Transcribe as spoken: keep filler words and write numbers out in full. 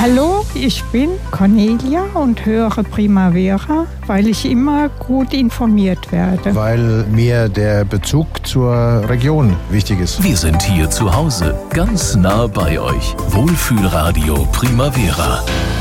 Hallo, ich bin Cornelia und höre Primavera, weil ich immer gut informiert werde. Weil mir der Bezug zur Region wichtig ist. Wir sind hier zu Hause, ganz nah bei euch. Wohlfühlradio Primavera.